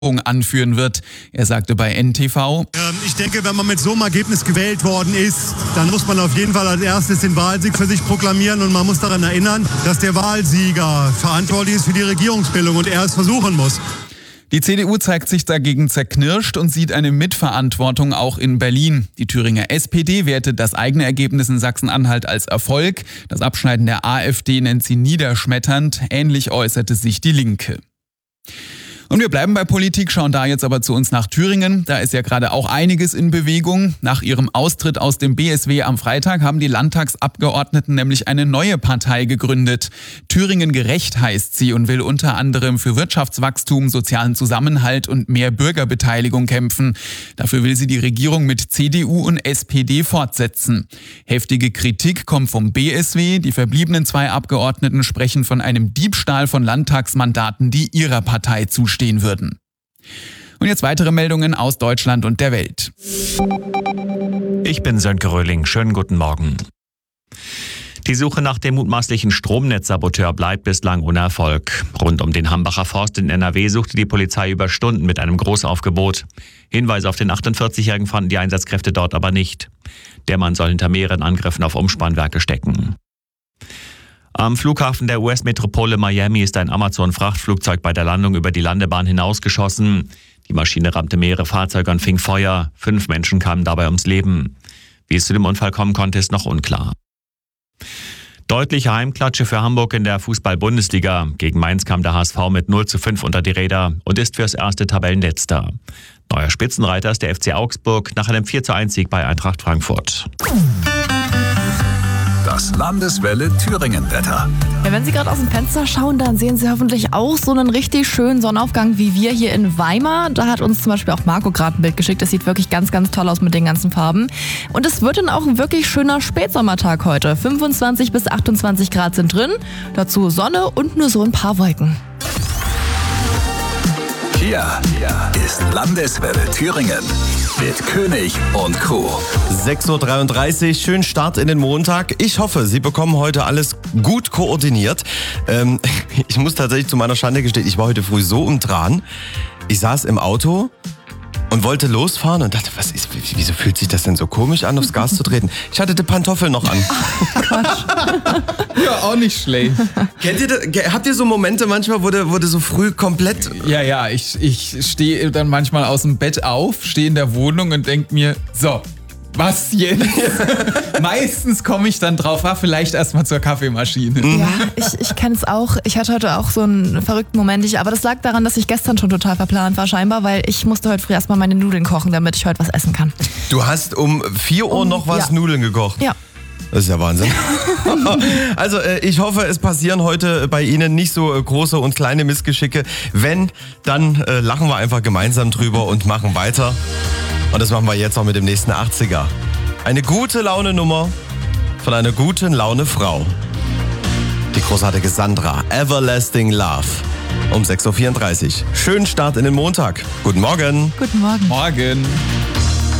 anführen wird. Er sagte bei NTV: Ich denke, wenn man mit so einem Ergebnis gewählt worden ist, dann muss man auf jeden Fall als erstes den Wahlsieg für sich proklamieren und man muss daran erinnern, dass der Wahlsieger verantwortlich ist für die Regierungsbildung und er es versuchen muss. Die CDU zeigt sich dagegen zerknirscht und sieht eine Mitverantwortung auch in Berlin. Die Thüringer SPD wertet das eigene Ergebnis in Sachsen-Anhalt als Erfolg. Das Abschneiden der AfD nennt sie niederschmetternd. Ähnlich äußerte sich die Linke. Und wir bleiben bei Politik, schauen da jetzt aber zu uns nach Thüringen. Da ist ja gerade auch einiges in Bewegung. Nach ihrem Austritt aus dem BSW am Freitag haben die Landtagsabgeordneten nämlich eine neue Partei gegründet. Thüringen gerecht heißt sie und will unter anderem für Wirtschaftswachstum, sozialen Zusammenhalt und mehr Bürgerbeteiligung kämpfen. Dafür will sie die Regierung mit CDU und SPD fortsetzen. Heftige Kritik kommt vom BSW. Die verbliebenen 2 Abgeordneten sprechen von einem Diebstahl von Landtagsmandaten, die ihrer Partei zustehen würden. Und jetzt weitere Meldungen aus Deutschland und der Welt. Ich bin Sönke Röhling. Schönen guten Morgen. Die Suche nach dem mutmaßlichen Stromnetzsaboteur bleibt bislang ohne Erfolg. Rund um den Hambacher Forst in NRW suchte die Polizei über Stunden mit einem Großaufgebot. Hinweise auf den 48-Jährigen fanden die Einsatzkräfte dort aber nicht. Der Mann soll hinter mehreren Angriffen auf Umspannwerke stecken. Am Flughafen der US-Metropole Miami ist ein Amazon-Frachtflugzeug bei der Landung über die Landebahn hinausgeschossen. Die Maschine rammte mehrere Fahrzeuge und fing Feuer. 5 Menschen kamen dabei ums Leben. Wie es zu dem Unfall kommen konnte, ist noch unklar. Deutliche Heimklatsche für Hamburg in der Fußball-Bundesliga. Gegen Mainz kam der HSV mit 0:5 unter die Räder und ist fürs erste Tabellenletzter. Neuer Spitzenreiter ist der FC Augsburg nach einem 4:1-Sieg bei Eintracht Frankfurt. Das Landeswelle Thüringen-Wetter. Ja, wenn Sie gerade aus dem Fenster schauen, dann sehen Sie hoffentlich auch so einen richtig schönen Sonnenaufgang wie wir hier in Weimar. Da hat uns zum Beispiel auch Marco gerade ein Bild geschickt. Das sieht wirklich ganz, ganz toll aus mit den ganzen Farben. Und es wird dann auch ein wirklich schöner Spätsommertag heute. 25 bis 28 Grad sind drin. Dazu Sonne und nur so ein paar Wolken. Hier ist Landeswelle Thüringen mit König und Co. 6:33 Uhr, schönen Start in den Montag. Ich hoffe, Sie bekommen heute alles gut koordiniert. Ich muss tatsächlich zu meiner Schande gestehen, ich war heute früh so dran. Ich saß im Auto und wollte losfahren und dachte, wieso fühlt sich das denn so komisch an, aufs Gas zu treten? Ich hatte die Pantoffeln noch an. Ja, auch nicht schlecht. Habt ihr so Momente manchmal, wo du so früh komplett... Ja, ich stehe dann manchmal aus dem Bett auf, stehe in der Wohnung und denke mir, so, was jetzt? Meistens komme ich dann drauf, vielleicht erstmal zur Kaffeemaschine. Ja, ich kenne es auch. Ich hatte heute auch so einen verrückten Moment. Aber das lag daran, dass ich gestern schon total verplant war scheinbar, weil ich musste heute früh erstmal meine Nudeln kochen, damit ich heute was essen kann. Du hast um 4 Uhr noch Nudeln gekocht? Ja. Das ist ja Wahnsinn. Also ich hoffe, es passieren heute bei Ihnen nicht so große und kleine Missgeschicke. Wenn, dann lachen wir einfach gemeinsam drüber und machen weiter. Und das machen wir jetzt auch mit dem nächsten 80er. Eine gute Laune-Nummer von einer guten Laune-Frau. Die großartige Sandra, Everlasting Love. Um 6:34 Uhr. Schönen Start in den Montag. Guten Morgen. Guten Morgen. Morgen.